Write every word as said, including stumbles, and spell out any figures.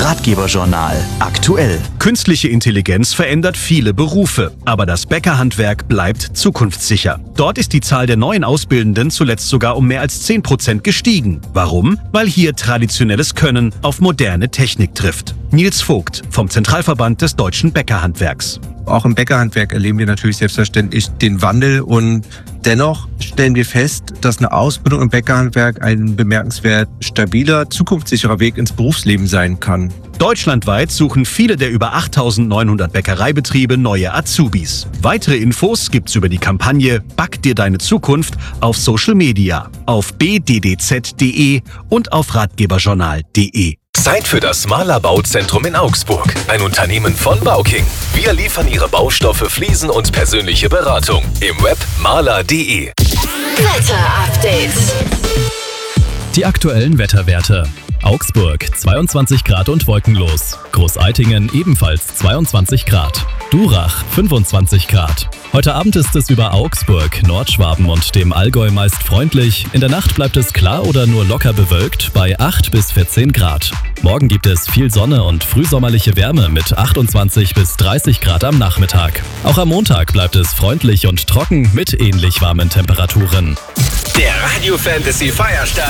Ratgeberjournal aktuell. Künstliche Intelligenz verändert viele Berufe, aber das Bäckerhandwerk bleibt zukunftssicher. Dort ist die Zahl der neuen Auszubildenden zuletzt sogar um mehr als zehn Prozent gestiegen. Warum? Weil hier traditionelles Können auf moderne Technik trifft. Nils Vogt vom Zentralverband des deutschen Bäckerhandwerks. Auch im Bäckerhandwerk erleben wir natürlich selbstverständlich den Wandel und dennoch stellen wir fest, dass eine Ausbildung im Bäckerhandwerk ein bemerkenswert stabiler, zukunftssicherer Weg ins Berufsleben sein kann. Deutschlandweit suchen viele der über achttausendneunhundert Bäckereibetriebe neue Azubis. Weitere Infos gibt's über die Kampagne Back dir deine Zukunft auf Social Media, auf b d d z punkt d e und auf ratgeberjournal punkt d e. Zeit für das Mahler Bauzentrum in Augsburg. Ein Unternehmen von Bauking. Wir liefern Ihre Baustoffe, Fliesen und persönliche Beratung. Im Web mahler punkt d e. Wetter-Update. Die aktuellen Wetterwerte. Augsburg zweiundzwanzig Grad und wolkenlos. Großeitingen ebenfalls zweiundzwanzig Grad. Durach fünfundzwanzig Grad. Heute Abend ist es über Augsburg, Nordschwaben und dem Allgäu meist freundlich. In der Nacht bleibt es klar oder nur locker bewölkt bei acht bis vierzehn Grad. Morgen gibt es viel Sonne und frühsommerliche Wärme mit achtundzwanzig bis dreißig Grad am Nachmittag. Auch am Montag bleibt es freundlich und trocken mit ähnlich warmen Temperaturen. Der Radio Fantasy Feierstart